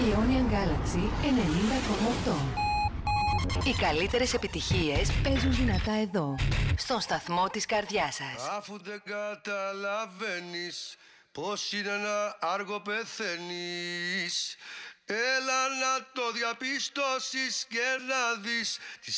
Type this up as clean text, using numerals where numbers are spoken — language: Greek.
Aeonian Galaxy 90,8. Οι καλύτερες επιτυχίες παίζουν δυνατά εδώ, στον σταθμό της καρδιάς σας. Αφού δεν καταλαβαίνεις πως είναι να άργο πεθαίνεις, έλα να το διαπιστώσεις και να δεις τις